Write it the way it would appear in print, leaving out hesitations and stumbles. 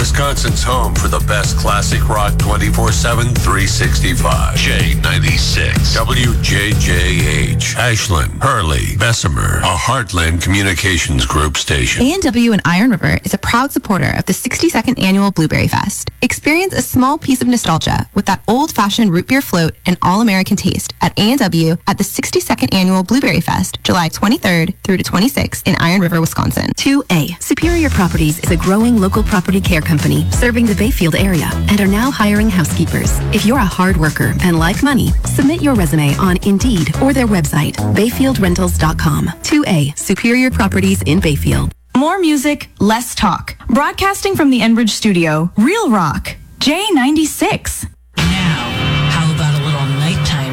Wisconsin's home for the best classic rock 24/7, 365. J96, WJJH, Ashland, Hurley, Bessemer, a Heartland Communications Group station. A&W in Iron River is a proud supporter of the 62nd Annual Blueberry Fest. Experience a small piece of nostalgia with that old-fashioned root beer float and all-American taste at A&W at the 62nd Annual Blueberry Fest, July 23rd through to 26th in Iron River, Wisconsin. 2A. Superior Properties is a growing local property care company serving the Bayfield area and are now hiring housekeepers. If you're a hard worker and like money, submit your resume on Indeed or their website, bayfieldrentals.com. 2A. Superior Properties in Bayfield. More music, less talk. Broadcasting from the Enbridge studio, Real Rock, J96.